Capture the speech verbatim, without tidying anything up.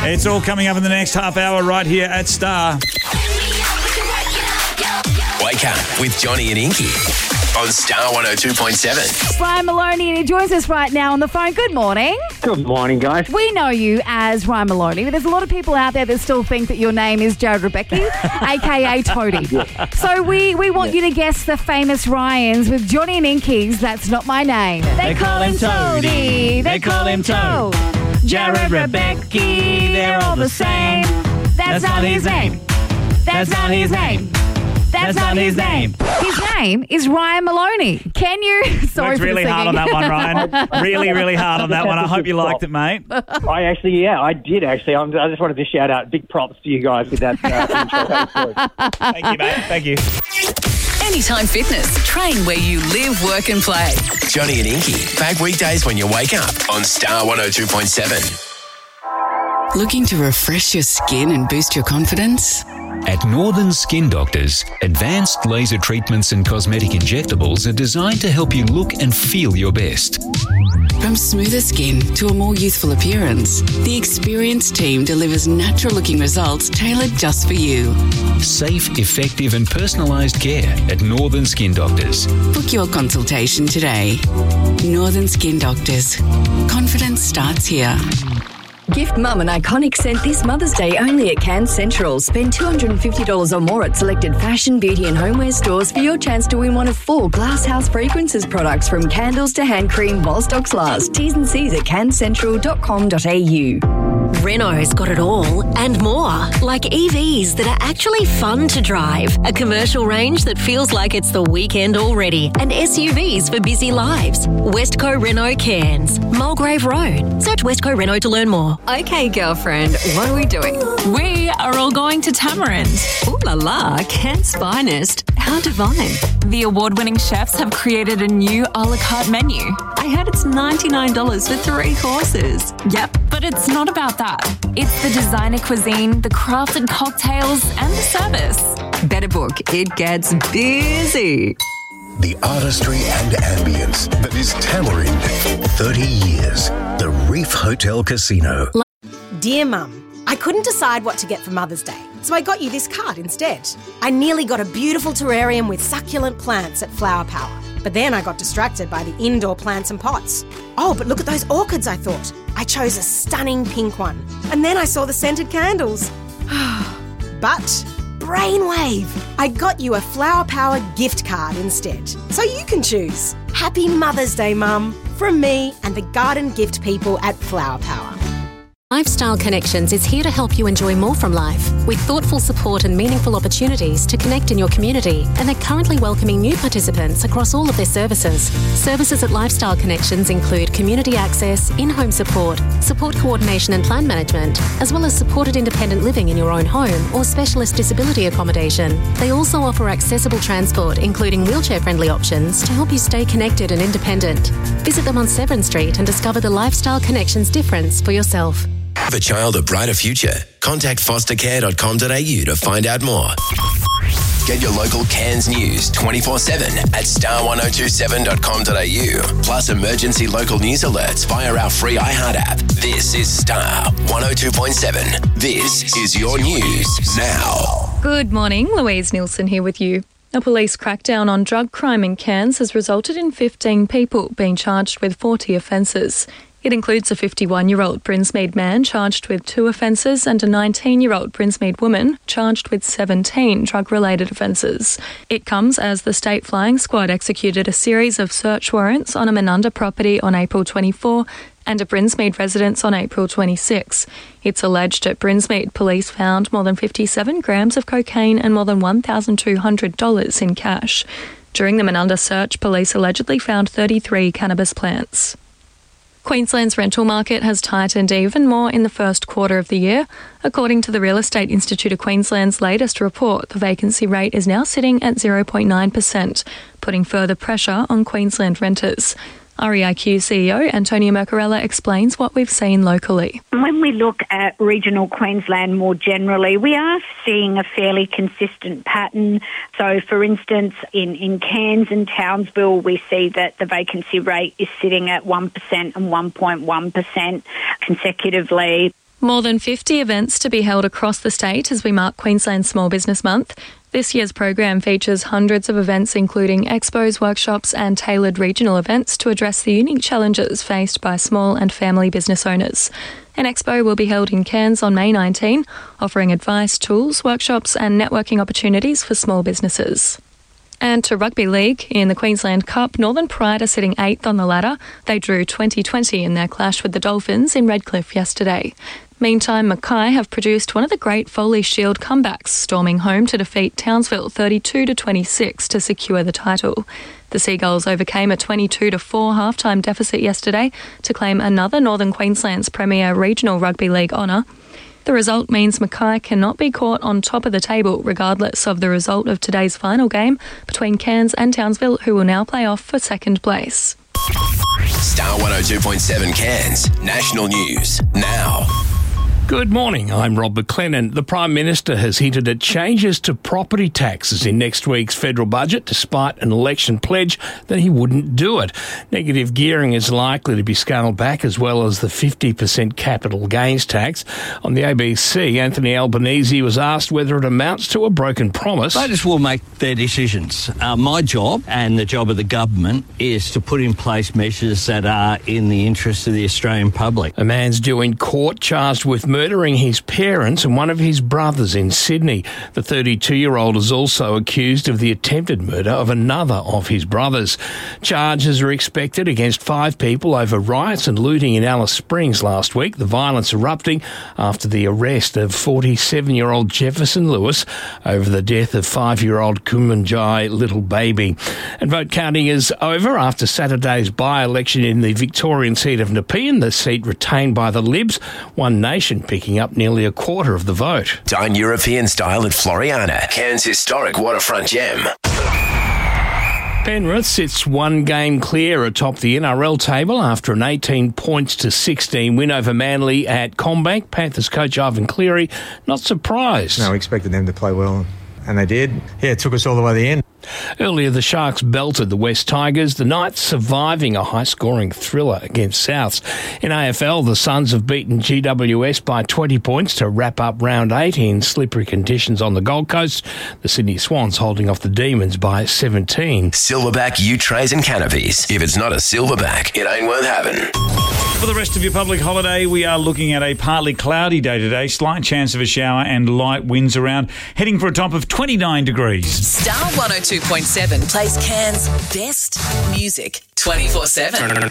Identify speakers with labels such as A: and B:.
A: It's all coming up in the next half hour right here at Star.
B: Wake up with Johnny and Inky on Star one oh two point seven.
C: Ryan Maloney, and he joins us right now on the phone. Good morning.
D: Good morning, guys.
C: We know you as Ryan Maloney, but there's a lot of people out there that still think that your name is Jared Rebecki, a k a. Toadie. Yeah. So we, we want yeah. you to guess the famous Ryans with Johnny and Inky's That's Not My Name. They,
E: they call him Toadie. They call him Toad. Jared Rebecki, they're all the same.
C: That's, That's not his name. That's not his name. That's, That's not his name. His name is Ryan Maloney. Can you... Sorry
A: Worked
C: for
A: really
C: the
A: hard on that one, Ryan. really, really hard on that one. I hope you liked it, mate.
D: I actually, yeah, I did actually. I'm, I just wanted to shout out big props to you guys with that uh, intro. That was good.
A: Thank you, mate. Thank you.
F: Anytime Fitness. Train where you live, work and play.
B: Johnny and Inky. Back weekdays when you wake up on Star one oh two point seven.
F: Looking to refresh your skin and boost your confidence?
G: At Northern Skin Doctors, advanced laser treatments and cosmetic injectables are designed to help you look and feel your best.
F: From smoother skin to a more youthful appearance, the experienced team delivers natural-looking results tailored just for you.
G: Safe, effective and personalised care at Northern Skin Doctors.
F: Book your consultation today. Northern Skin Doctors. Confidence starts here.
H: Gift Mum an iconic scent this Mother's Day only at Cairns Central. Spend two hundred fifty dollars or more at selected fashion, beauty and homeware stores for your chance to win one of four Glasshouse Fragrances products, from candles to hand cream while stocks last. T's and C's at cairns central dot com dot a u.
I: Renault's got it all and more, like E Vs that are actually fun to drive, a commercial range that feels like it's the weekend already, and S U Vs for busy lives. Westco Renault Cairns, Mulgrave Road. Search Westco Renault to learn more.
H: Okay, girlfriend, what are we doing?
J: We are all going to Tamarind.
H: Ooh la la, Cairns finest. How divine.
J: The award-winning chefs have created a new a la carte menu.
H: I heard it's ninety-nine dollars for three courses.
J: Yep, but it's not about that. It's the designer cuisine, the crafted cocktails, and the service.
H: Better book. It gets busy.
K: The artistry and ambience that is Tamarind. thirty years. The Reef Hotel Casino.
L: Dear Mum, I couldn't decide what to get for Mother's Day, so I got you this card instead. I nearly got a beautiful terrarium with succulent plants at Flower Power, but then I got distracted by the indoor plants and pots. Oh, but look at those orchids, I thought. I chose a stunning pink one. And then I saw the scented candles. But brainwave! I got you a Flower Power gift card instead, so you can choose. Happy Mother's Day, Mum, from me and the garden gift people at Flower Power.
M: Lifestyle Connections is here to help you enjoy more from life, with thoughtful support and meaningful opportunities to connect in your community, and they're currently welcoming new participants across all of their services. Services at Lifestyle Connections include community access, in-home support, support coordination and plan management, as well as supported independent living in your own home or specialist disability accommodation. They also offer accessible transport, including wheelchair-friendly options, to help you stay connected and independent. Visit them on Severn Street and discover the Lifestyle Connections difference for yourself.
B: Have a child a brighter future? Contact foster care dot com dot a u to find out more. Get your local Cairns news twenty-four seven at star one oh two seven dot com dot a u. Plus emergency local news alerts via our free iHeart app. This is Star one oh two point seven. This is your news now.
N: Good morning, Louise Nielsen here with you. A police crackdown on drug crime in Cairns has resulted in fifteen people being charged with forty offences. It includes a fifty-one-year-old Brinsmead man charged with two offences and a nineteen-year-old Brinsmead woman charged with seventeen drug-related offences. It comes as the State Flying Squad executed a series of search warrants on a Menunda property on April twenty-fourth and a Brinsmead residence on April twenty-sixth. It's alleged at Brinsmead police found more than fifty-seven grams of cocaine and more than one thousand two hundred dollars in cash. During the Menunda search, police allegedly found thirty-three cannabis plants. Queensland's rental market has tightened even more in the first quarter of the year. According to the Real Estate Institute of Queensland's latest report, the vacancy rate is now sitting at zero point nine percent, putting further pressure on Queensland renters. R E I Q C E O Antonia Mercarella explains what we've seen locally.
O: When we look at regional Queensland more generally, we are seeing a fairly consistent pattern. So, for instance, in, in Cairns and Townsville, we see that the vacancy rate is sitting at one percent and one point one percent consecutively.
N: More than fifty events to be held across the state as we mark Queensland Small Business Month. This year's program features hundreds of events including expos, workshops and tailored regional events to address the unique challenges faced by small and family business owners. An expo will be held in Cairns on May nineteenth, offering advice, tools, workshops and networking opportunities for small businesses. And to Rugby League, in the Queensland Cup, Northern Pride are sitting eighth on the ladder. They drew twenty twenty in their clash with the Dolphins in Redcliffe yesterday. Meantime, Mackay have produced one of the great Foley Shield comebacks, storming home to defeat Townsville thirty-two to twenty-six to secure the title. The Seagulls overcame a twenty-two to four halftime deficit yesterday to claim another Northern Queensland's premier regional rugby league honour. The result means Mackay cannot be caught on top of the table regardless of the result of today's final game between Cairns and Townsville, who will now play off for second place.
B: Star one oh two point seven Cairns, national news, now.
P: Good morning, I'm Rob McLennan. The Prime Minister has hinted at changes to property taxes in next week's federal budget, despite an election pledge that he wouldn't do it. Negative gearing is likely to be scaled back, as well as the fifty percent capital gains tax. On the A B C, Anthony Albanese was asked whether it amounts to a broken promise.
Q: Voters will make their decisions. Uh, my job and the job of the government is to put in place measures that are in the interest of the Australian public.
P: A man's due in court charged with murder. Murdering his parents and one of his brothers in Sydney. The thirty-two-year-old is also accused of the attempted murder of another of his brothers. Charges are expected against five people over riots and looting in Alice Springs last week, the violence erupting after the arrest of forty-seven-year-old Jefferson Lewis over the death of five-year-old Kumanjai little baby. And vote counting is over after Saturday's by-election in the Victorian seat of Nepean, the seat retained by the Libs. One Nation picking up nearly a quarter of the vote.
B: Dine European style at Floriana, Cairns' historic waterfront gem.
P: Penrith sits one game clear atop the N R L table after an eighteen points to sixteen win over Manly at Combank. Panthers coach Ivan Cleary not surprised.
R: No, we expected them to play well, and they did. Yeah, it took us all the way to the end.
P: Earlier, the Sharks belted the West Tigers, the Knights surviving a high-scoring thriller against Souths. In A F L, the Suns have beaten G W S by twenty points to wrap up round eight in slippery conditions on the Gold Coast. The Sydney Swans holding off the Demons by seventeen.
B: Silverback U-trays and canopies. If it's not a silverback, it ain't worth having.
A: For the rest of your public holiday, we are looking at a partly cloudy day today. Slight chance of a shower and light winds around. Heading for a top of twenty-nine degrees.
S: Star one oh two point seven plays Cairns' best music twenty-four seven.